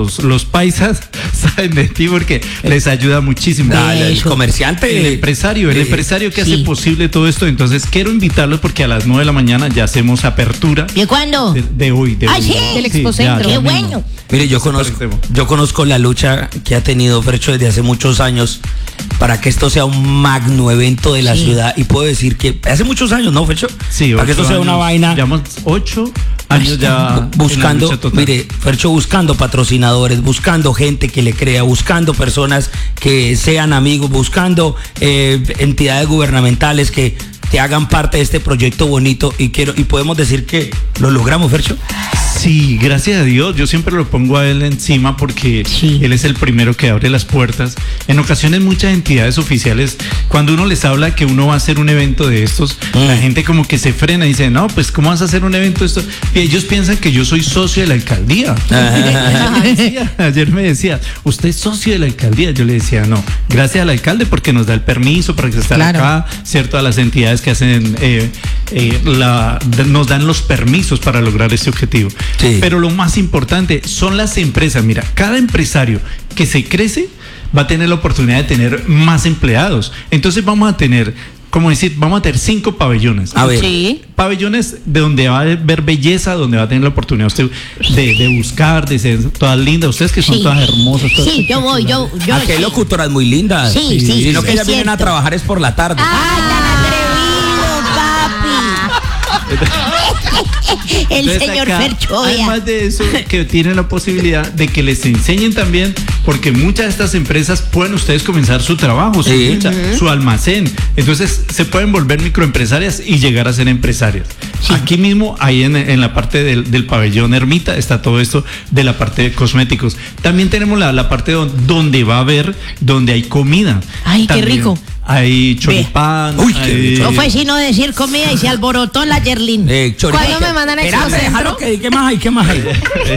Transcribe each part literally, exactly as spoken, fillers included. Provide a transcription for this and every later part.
los, los paisas saben de ti porque les ayuda muchísimo. Ah, el comerciante. El empresario, el eh, empresario que sí. hace posible todo esto. Entonces quiero invitarlos porque a las nueve de la mañana ya hacemos apertura. ¿De cuándo? De, de hoy, de Ah, hoy. sí, del Sí, Expocentro. ya, ya Qué mismo. bueno. Mire, yo conozco, Extremo. yo conozco la lucha que ha tenido Fercho desde hace muchos años para que esto sea un magno evento de la Sí. ciudad. Y puedo decir que hace muchos años, ¿no, Fercho? Sí, para que ocho esto sea una años. vaina. Llevamos ocho años ya Buscando, en la lucha total. mire, Fercho buscando patrocinadores, buscando gente que le crea, buscando personas que sean amigos, buscando eh, entidades gubernamentales que te hagan parte de este proyecto bonito y quiero y podemos decir que lo logramos, Fercho. Sí, gracias a Dios. Yo siempre lo pongo a él encima porque Sí. él es el primero que abre las puertas. En ocasiones muchas entidades oficiales, cuando uno les habla que uno va a hacer un evento de estos, Mm. la gente como que se frena y dice, no, pues ¿cómo vas a hacer un evento de esto? Y ellos piensan que yo soy socio de la alcaldía. Me decía, ayer me decía, ¿usted es socio de la alcaldía? Yo le decía, no, gracias al alcalde porque nos da el permiso para que estar Claro. acá, ¿cierto? A las entidades que hacen, eh, eh, la, nos dan los permisos para lograr este objetivo. Sí. Pero lo más importante son las empresas. Mira, cada empresario que se crece va a tener la oportunidad de tener más empleados. Entonces vamos a tener, como decir, vamos a tener cinco pabellones. A ver. Sí. Pabellones de donde va a ver belleza, donde va a tener la oportunidad usted de, de buscar, de ser todas lindas. Ustedes que son Sí. todas hermosas. Todas Sí, yo voy, yo, yo. Aquí hay sí. locutoras muy lindas. Sí, sí, Sino sí, que es ellas vienen a cierto. trabajar es por la tarde. ¡Ah, tan atrevido, papi! El Entonces, señor acá, Fercho, vea. además de eso, que tienen la posibilidad de que les enseñen también, porque muchas de estas empresas pueden ustedes comenzar su trabajo, su Sí. lucha, su almacén. Entonces se pueden volver microempresarias y llegar a ser empresarias. Aquí mismo, ahí en, en la parte del, del pabellón Ermita, está todo esto de la parte de cosméticos. También tenemos la, la parte don- donde va a haber, donde hay comida. Ay, qué También rico. Hay choripán. Uy, qué hay- rico. No fue sino decir comida y se alborotó la Yerlin. Eh, choripán. ¿Cuándo me mandan a Espérate, Expocentro? déjalo que- ¿Qué más hay? ¿Qué más hay?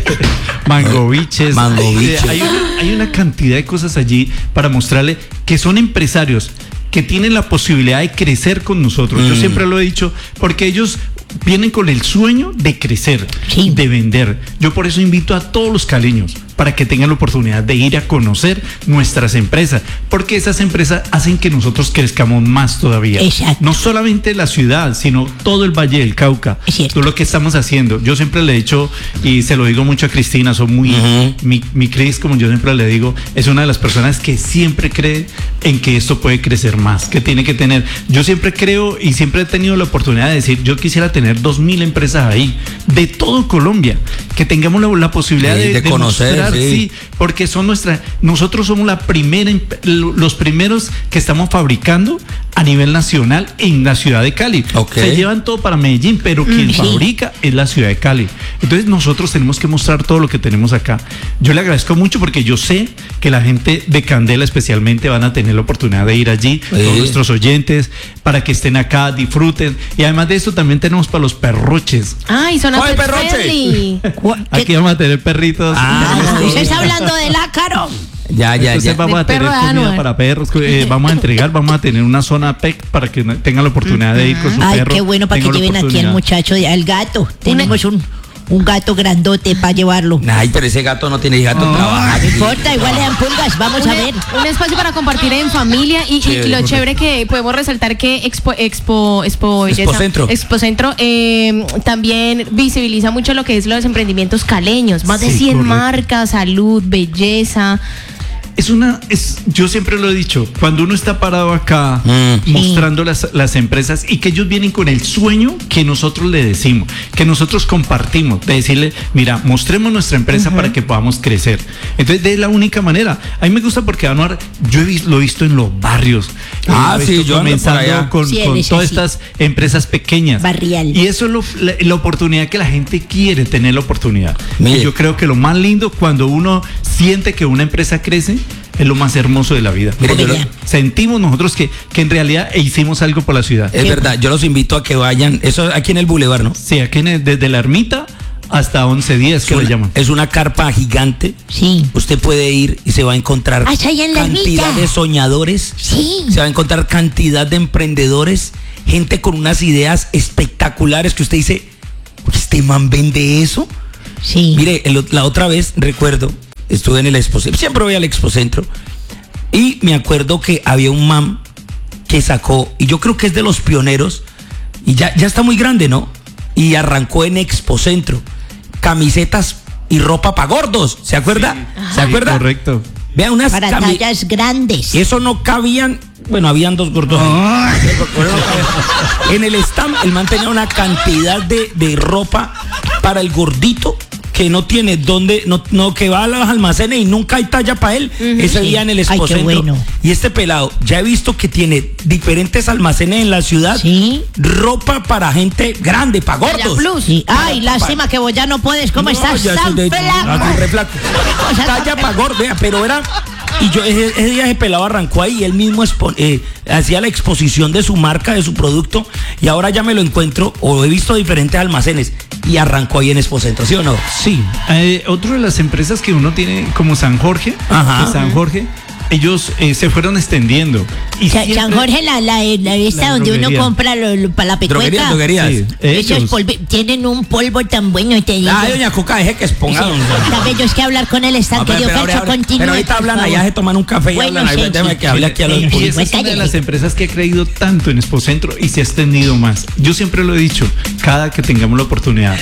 Mangoviches. Mangoviches. Eh, Hay una, hay una cantidad de cosas allí para mostrarle que son empresarios que tienen la posibilidad de crecer con nosotros. Yo Mm. siempre lo he dicho, porque ellos vienen con el sueño de crecer, Sí. de vender. Yo por eso invito a todos los caleños para que tengan la oportunidad de ir a conocer nuestras empresas, porque esas empresas hacen que nosotros crezcamos más todavía. Exacto. No solamente la ciudad, sino todo el Valle del Cauca. Es cierto. Todo lo que estamos haciendo. Yo siempre le he dicho, y se lo digo mucho a Cristina, son muy, Ujú. mi, mi Cris, como yo siempre le digo, es una de las personas que siempre cree en que esto puede crecer más, que tiene que tener. Yo siempre creo y siempre he tenido la oportunidad de decir, yo quisiera tener dos mil empresas ahí, de todo Colombia, que tengamos la, la posibilidad Sí, de, de de conocer, mostrar, sí. sí, porque son nuestra, nosotros somos la primera, emp- los primeros que estamos fabricando a nivel nacional en la ciudad de Cali. Ok. Se llevan todo para Medellín, pero quien sí. fabrica es la ciudad de Cali. Entonces nosotros tenemos que mostrar todo lo que tenemos acá. Yo le agradezco mucho porque yo sé que la gente de Candela especialmente van a tener la oportunidad de ir allí, Sí. todos nuestros oyentes, para que estén acá, disfruten. Y además de esto también tenemos para los perroches. Ay, son ¿Cuál pet perroche? friendly. Aquí vamos a tener perritos. Ah, ¿Usted está hablando del ácaro? Ya, ya, Entonces ya. vamos a De tener perro de comida Anuar. para perros, eh, vamos a entregar, vamos a tener una zona P E C para que tengan la oportunidad de ir con su Ay, perro. qué bueno para que tengan la lleven aquí al oportunidad. muchacho, de- al gato. Tenemos un, un gato grandote para llevarlo. No Ay, pero ese gato no tiene gato, trabaja. importa, igual le dan pulgas, vamos a Un- ver. Un espacio para compartir en familia y, y Chévere, lo correcto. chévere que podemos resaltar que Expo Expo Expo Belleza- Expocentro. Expocentro, eh, también visibiliza mucho lo que es los emprendimientos caleños, más de Sí, cien correcto. marcas, salud, belleza. Es una, es, yo siempre lo he dicho, cuando uno está parado acá Mm. mostrando las, las empresas y que ellos vienen con el sueño que nosotros le decimos, que nosotros compartimos, de decirle, mira, mostremos nuestra empresa para que podamos crecer. Entonces, de la única manera. A mí me gusta porque, Anuar, yo he vis- lo he visto en los barrios. Ah, Eh, lo he sí, visto yo ando por comenzando allá. con, Sí, él con es todas así. estas empresas pequeñas. Barrial. Y eso es lo- la, la oportunidad que la gente quiere tener la oportunidad. Mire. Y yo creo que lo más lindo cuando uno siente que una empresa crece es lo más hermoso de la vida. Mire, yo lo- Bella. Sentimos nosotros que, que en realidad hicimos algo por la ciudad. Es verdad, yo los invito a que vayan. Eso aquí en el Boulevard, ¿no? Sí, aquí en el- desde la ermita hasta once días que Es le una- llaman. Es una carpa gigante. Sí. Usted puede ir y se va a encontrar Ah, está allá en la cantidad ermita. de soñadores. Sí. Se va a encontrar cantidad de emprendedores, gente con unas ideas espectaculares que usted dice, "Oye, este man vende eso". Sí. Mire, el- la otra vez recuerdo estuve en el Expocentro, siempre voy al Expocentro, y me acuerdo que había un man que sacó, y yo creo que es de los pioneros, y ya, ya está muy grande, ¿no? Y arrancó en Expocentro, camisetas y ropa para gordos, ¿se acuerda? Sí, ¿Se acuerda? Correcto. Vean unas Para cami- tallas grandes. Eso no cabían, bueno, habían dos gordos ahí. En el stand, el man tenía una cantidad de, de ropa para el gordito que no tiene dónde, no, no, que va a los almacenes y nunca hay talla para él. Uh-huh. Ese día en el Ay, qué Expocentro. bueno. Y este pelado, ya he visto que tiene diferentes almacenes en la ciudad. Sí. Ropa para gente grande, para gordos. Plus. Sí. Ay, lástima que vos ya no puedes. ¿Cómo No, estás ya tan soy de- flaco? ah, re flaco. Cosa tan Talla para gordo, vea, pero era. Y yo ese, ese día ese pelado arrancó ahí y él mismo expo- eh, hacía la exposición de su marca, de su producto, y ahora ya me lo encuentro o he visto diferentes almacenes y arrancó ahí en Expocentro, ¿sí o no? Sí, eh, otra de las empresas que uno tiene como San Jorge, Ajá. que San Jorge, ellos eh, se fueron extendiendo. Y Sa- siempre- San Jorge, la, la, la esta La donde uno droguería. compra lo- lo- para la Droguerías, pecueca. droguerías. Sí, Esos ellos. polvi- tienen un polvo tan bueno, te digo. Ay, doña Cuca, deje que exponga. Sí, doña. está bello, es que hablar con él está Ah, que pero, yo pero, Fercho ahora- continúe, pero ahorita por hablan favor. allá, se toman un café y Bueno, hablan ahí. sí, Déjame sí. que hable aquí a los Sí, Y sí, esa es una de cállate. las empresas que ha creído tanto en Expocentro y se ha extendido más. Yo siempre lo he dicho, cada que tengamos la oportunidad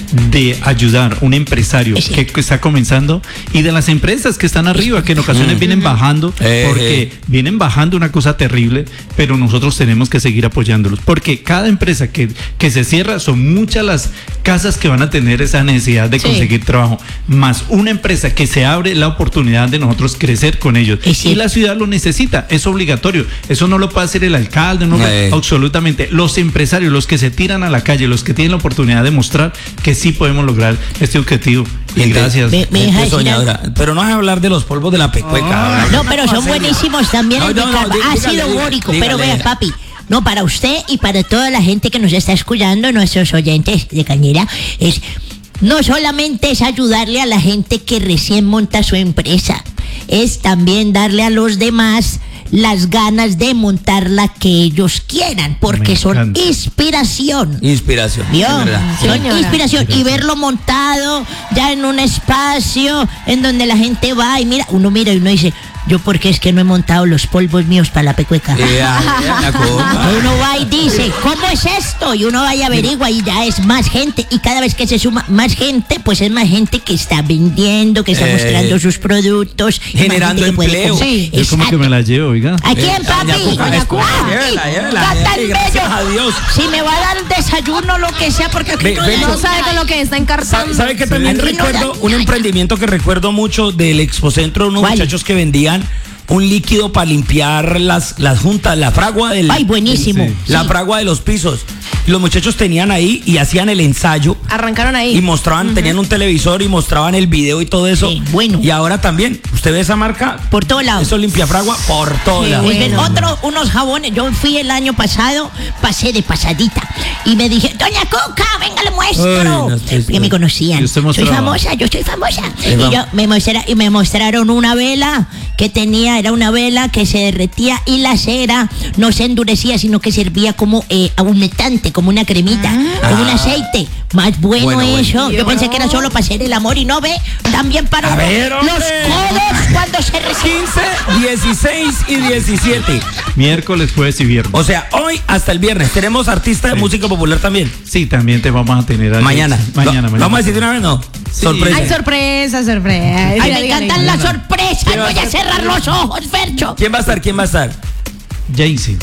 de ayudar a un empresario Sí. que, que está comenzando y de las empresas que están arriba, que en ocasiones vienen bajando, Eh, porque eh. vienen bajando una cosa terrible, pero nosotros tenemos que seguir apoyándolos, porque cada empresa que, que se cierra son muchas las casas que van a tener esa necesidad de Sí. conseguir trabajo, más una empresa que se abre la oportunidad de nosotros crecer con ellos. Es Y cierto. la ciudad lo necesita, es obligatorio. Eso no lo puede hacer el alcalde, no lo- Eh. absolutamente. Los empresarios, los que se tiran a la calle, los que tienen la oportunidad de mostrar que sí podemos lograr este objetivo. Y Gente, gracias. ve- me deja Gente decir soñadora. Pero no es hablar de los polvos de la pecueca. No, pero son buenísimos también No, el de no, no, carva- dí- ácido dígale, dígale, bórico. dígale. Pero vea, papi, no, para usted y para toda la gente que nos está escuchando, nuestros oyentes de Cañera, es no solamente es ayudarle a la gente que recién monta su empresa, es también darle a los demás las ganas de montar la que ellos quieran, porque Me son encanta. inspiración. Inspiración. ¿Vio? es verdad. Son Señora. inspiración. Y verlo montado ya en un espacio en donde la gente va y mira, uno mira y uno dice, yo porque es que no he montado los polvos míos para la pecueca. Eh, ah, eh, la copa. Uno va y dice, ¿cómo es esto? Y uno va y averigua y ya es más gente. Y cada vez que se suma más gente, pues es más gente que está vendiendo, que está Eh, mostrando sus productos. y más generando gente que puede empleo. comprar. Sí. Yo como que me la llevo, oiga. ¿A quién, Eh, papi? doña Cuca, Doña Cuca. escoja, llévela, llévela, Está tan eh, gracias bello. a Dios. Si me va a dar el desayuno, lo que sea, porque aquí Ve- no ve- hay- No sabe con lo que está ¿Sabe, encartando. sabe que también Aquí no recuerdo da- un emprendimiento que recuerdo mucho del Expocentro, unos ¿Cuál? muchachos que vendían un líquido para limpiar las, las juntas, la fragua del Ay, buenísimo. Sí. la Sí. fragua de los pisos. Y los muchachos tenían ahí y hacían el ensayo Arrancaron ahí. y mostraban, tenían un televisor y mostraban el video y todo eso. Sí, bueno. Y ahora también, usted ve esa marca, Por todos lados. eso limpia fragua por todos Qué lados. Pues ven, Bueno. otro, unos jabones. Yo fui el año pasado, pasé de pasadita y me dije, Doña Cuca, venga, le muestro. Ay, no, usted- Porque me conocían. Y usted Soy mostraba. famosa, yo soy famosa. Sí, y vamos. yo me mostra, y me mostraron una vela que tenía, era una vela que se derretía y la cera no se endurecía, sino que servía como eh, humectante, como una cremita, como un Ah. aceite. Más bueno, Bueno, bueno. eso. Yo pensé que era solo para hacer el amor y no ve, también para A uno ver, los hombre. codos cuando se reciben. quince, dieciséis y diecisiete. Miércoles, jueves y viernes. O sea, hoy hasta el viernes. Tenemos artistas de Sí. música popular también. Sí, también te vamos a tener. a- Mañana. Mañana, ¿Lo- mañana. ¿Vamos a decir de una vez? No. Sí. Sorpresa. Ay, sorpresa, sorpresa. Ay, Diga, me diga, encantan diga. las sorpresas. ¿Qué va a Voy a ser? cerrar los ojos, Fercho. ¿Quién va a estar? ¿Quién va a estar? Jaycee.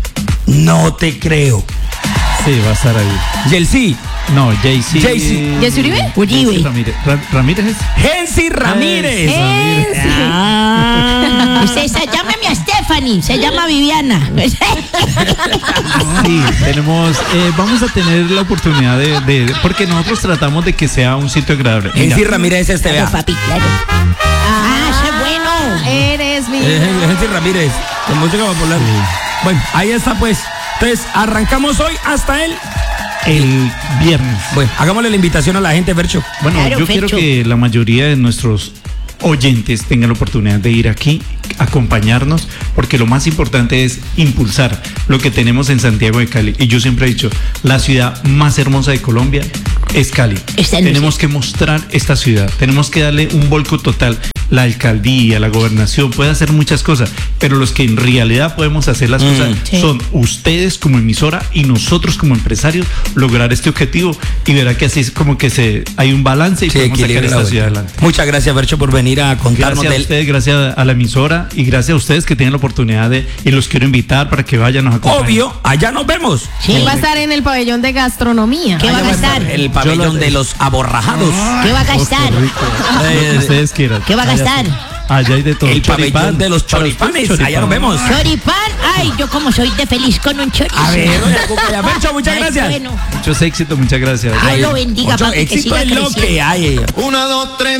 No te creo. Sí, va a estar ahí. Yelsi. No, Jaycee. Jaycee. ¿Jaycee Uribe? Uribe. Jaycee Ramírez. Ra- Ramírez es. Gensi Ramírez. Eh, Eh, sí. Ah. Se, se, llámame a Stephanie, se llama Viviana. Sí, tenemos, eh, vamos a tener la oportunidad de, de- porque nosotros tratamos de que sea un sitio agradable. Mira, Gensi Ramírez es este, Claro, vea. papi, claro. Ah, ese bueno. Eres mi. Eh, Gensi Ramírez, con música popular. Bueno, ahí está pues. Entonces, arrancamos hoy hasta el... el viernes. Bueno, hagámosle la invitación a la gente, Fercho. Bueno, Claro, yo quiero Fercho. que la mayoría de nuestros oyentes tengan la oportunidad de ir aquí, acompañarnos, porque lo más importante es impulsar lo que tenemos en Santiago de Cali. Y yo siempre he dicho, la ciudad más hermosa de Colombia es Cali. Está en Tenemos que mostrar esta ciudad, tenemos que darle un volco total. la alcaldía, la gobernación, puede hacer muchas cosas, pero los que en realidad podemos hacer las Mm, cosas sí. son ustedes como emisora y nosotros como empresarios lograr este objetivo, y verá que así es como que se hay un balance y Sí, podemos sacar equilibra la esta ciudad vuelta. adelante. Muchas gracias, Fercho, por venir a contarnos Gracias a del... ustedes, gracias a la emisora y gracias a ustedes que tienen la oportunidad de, y los quiero invitar para que vayan, nos acompañen. Obvio, allá nos vemos. Sí. Él va a estar en el pabellón de gastronomía. ¿Qué va a gastar? El pabellón de los aborrajados. ¿Qué va a gastar? Lo que ustedes quieran. ¿Qué va a Allá gastar? está. Allá hay de todo. El pabellón Choripán. de los Para ustedes, choripanes. choripán. Allá nos vemos. Choripán. Ay, yo como soy de feliz con un chorizo. A ver, doña Cucaya. Fercho, muchas Ay, gracias. Bueno, Muchos éxitos, muchas gracias. Dios lo bendiga Mucho para que éxito siga es lo creciendo. que hay. Una, dos, tres.